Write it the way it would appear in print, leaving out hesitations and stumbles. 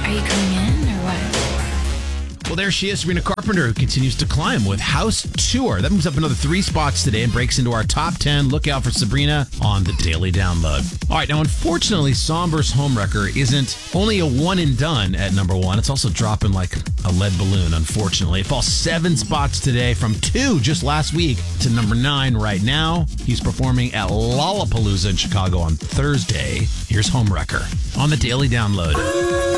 Are you coming in or what? Well, there she is, Sabrina Carpenter, who continues to climb with House Tour. That moves up another 3 spots today and breaks into our top 10. Look out for Sabrina on the Daily Download. All right, now, unfortunately, Somber's Homewrecker isn't only a one and done at number 1. It's also dropping like a lead balloon, unfortunately. It falls 7 spots today from 2 just last week to number 9 right now. He's performing at Lollapalooza in Chicago on Thursday. Here's Homewrecker on the Daily Download.